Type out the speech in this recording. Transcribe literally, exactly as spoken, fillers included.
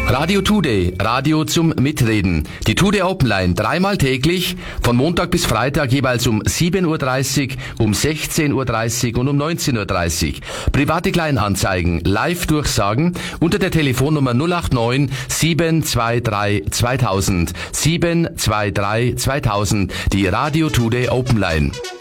Radio Today, Radio zum Mitreden. Die Today Open Line dreimal täglich, von Montag bis Freitag jeweils um sieben Uhr dreißig, um sechzehn Uhr dreißig und um neunzehn Uhr dreißig. Private Kleinanzeigen, Live-Durchsagen unter der Telefonnummer null acht neun sieben zwei drei zweitausend. sieben zwei drei zweitausend, die Radio Today Open Line.